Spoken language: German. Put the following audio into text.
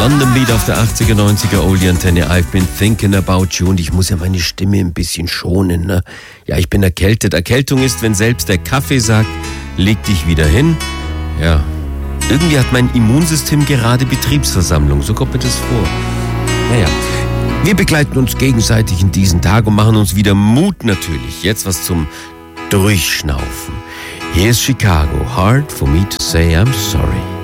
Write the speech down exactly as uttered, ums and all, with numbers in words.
London Beat auf der achtziger, neunziger Oldie Antenne. I've been thinking about you. Und ich muss ja meine Stimme ein bisschen schonen, ne? Ja, ich bin erkältet. Erkältung ist, wenn selbst der Kaffee sagt, leg dich wieder hin. Ja, irgendwie hat mein Immunsystem gerade Betriebsversammlung. So kommt mir das vor. Naja, wir begleiten uns gegenseitig in diesen Tag und machen uns wieder Mut natürlich. Jetzt was zum Durchschnaufen. Hier ist Chicago. Hard for me to say I'm sorry.